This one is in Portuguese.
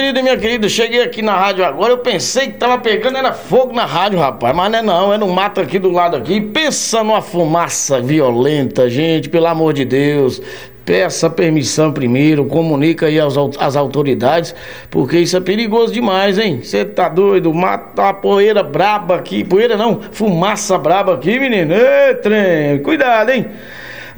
querido e minha querida, cheguei aqui na rádio agora, eu pensei que tava pegando, era fogo na rádio, rapaz, mas não, é no mato aqui do lado aqui, pensa numa fumaça violenta, gente, pelo amor de Deus, peça permissão primeiro, comunica aí às autoridades, porque isso é perigoso demais, hein, você tá doido, mata uma poeira braba aqui, poeira não, fumaça braba aqui, menino, ei, trem, cuidado, hein.